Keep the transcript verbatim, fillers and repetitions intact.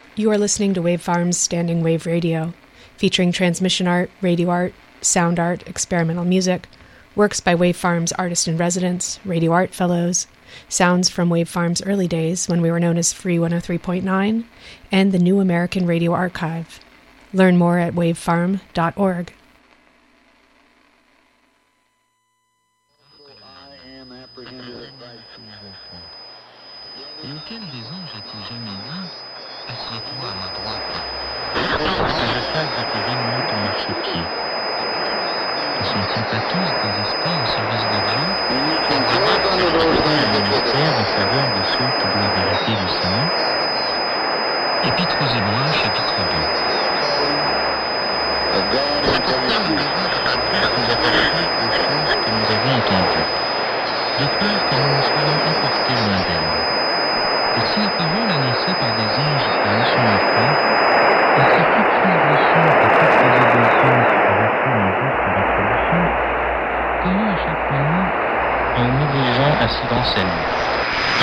You are listening to Wave Farm's Standing Wave Radio, featuring transmission art, radio art, sound art, experimental music, works by Wave Farm's artist-in-residence, radio art fellows, sounds from Wave Farm's early days when we were known as Free one oh three point nine, and the New American Radio Archive. Learn more at wave farm dot org. Et auquel des anges a-t-il jamais dit « Assieds-toi à ma droite » que je fasse de tes ennemis ton marchepied? Ne sont-ils pas tous des esprits au service de Dieu qui font le ministère en faveur de ceux qui doivent hériter du salut? Épître aux Hébreux, chapitre deux. C'est pourquoi nous devons d'autant plus nous attacher aux choses que nous avons entendues, de peur que nous ne soyons emportés loin d'elles. Et si la parole annoncée par des anges a un son enfant, et si toute transgression et toute désobéissance a reçu une juste rétribution, comment échappons-nous à un nouveau vent assis dans celle-là?